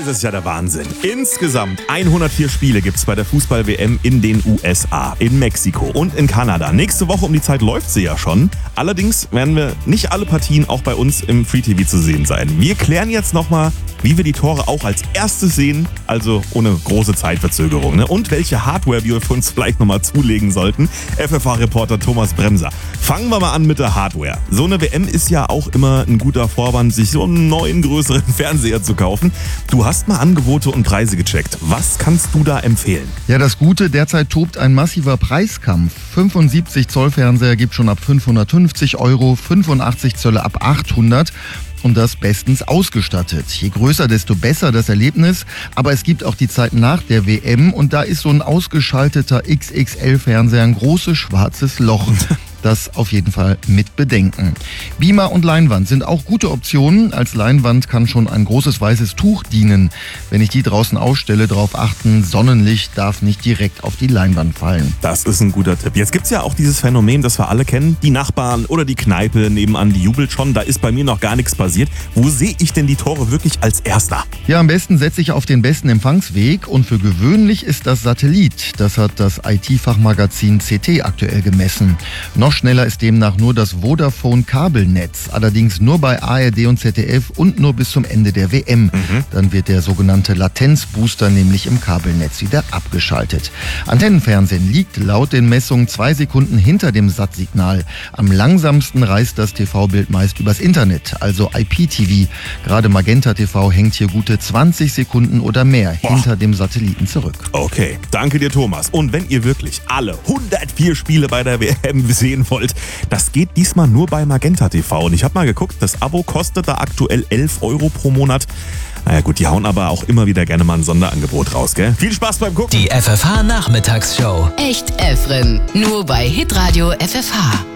Das ist ja der Wahnsinn. Insgesamt 104 Spiele gibt's bei der Fußball-WM in den USA, in Mexiko und in Kanada. Nächste Woche um die Zeit läuft sie ja schon. Allerdings werden wir nicht alle Partien auch bei uns im Free TV zu sehen sein. Wir klären jetzt nochmal, wie wir die Tore auch als erstes sehen, also ohne große Zeitverzögerung. Ne? Und welche Hardware wir für uns vielleicht nochmal zulegen sollten. FFH-Reporter Thomas Bremser. Fangen wir mal an mit der Hardware. So eine WM ist ja auch immer ein guter Vorwand, sich so einen neuen, größeren Fernseher zu kaufen. Du hast mal Angebote und Preise gecheckt. Was kannst du da empfehlen? Ja, das Gute, derzeit tobt ein massiver Preiskampf. 75 Zoll Fernseher gibt schon ab 550 Euro, 85 Zölle ab 800. Und das bestens ausgestattet. Je größer, desto besser das Erlebnis. Aber es gibt auch die Zeit nach der WM und da ist so ein ausgeschalteter XXL-Fernseher ein großes schwarzes Loch. Das auf jeden Fall mit bedenken. Beamer und Leinwand sind auch gute Optionen. Als Leinwand kann schon ein großes weißes Tuch dienen. Wenn ich die draußen aufstelle, darauf achten, Sonnenlicht darf nicht direkt auf die Leinwand fallen. Das ist ein guter Tipp. Jetzt gibt's ja auch dieses Phänomen, das wir alle kennen. Die Nachbarn oder die Kneipe nebenan, die jubelt schon. Da ist bei mir noch gar nichts passiert. Wo sehe ich denn die Tore wirklich als Erster? Ja, am besten setze ich auf den besten Empfangsweg. Und für gewöhnlich ist das Satellit. Das hat das IT-Fachmagazin CT aktuell gemessen. Noch schneller ist demnach nur das Vodafone-Kabelnetz. Allerdings nur bei ARD und ZDF und nur bis zum Ende der WM. Dann wird der sogenannte Latenzbooster nämlich im Kabelnetz wieder abgeschaltet. Antennenfernsehen liegt laut den Messungen 2 Sekunden hinter dem Sat-Signal. Am langsamsten reist das TV-Bild meist übers Internet, also IPTV. Gerade Magenta TV hängt hier gute 20 Sekunden oder mehr hinter dem Satelliten zurück. Okay, danke dir, Thomas. Und wenn ihr wirklich alle 104 Spiele bei der WM sehen wollt, das geht diesmal nur bei Magenta TV. Und ich habe mal geguckt, das Abo kostet da aktuell 11 Euro pro Monat. Naja gut, die hauen aber auch immer wieder gerne mal ein Sonderangebot raus, gell? Viel Spaß beim Gucken. Die FFH-Nachmittagsshow. Echt Efren. Nur bei Hitradio FFH.